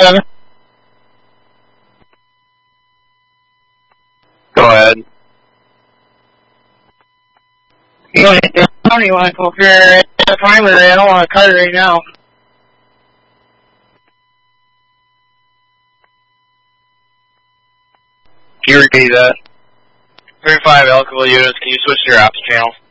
Go ahead. You want to go for a primary? I don't want to cut it right now. Can you repeat that? 35 alcohol units, can you switch to your ops channel?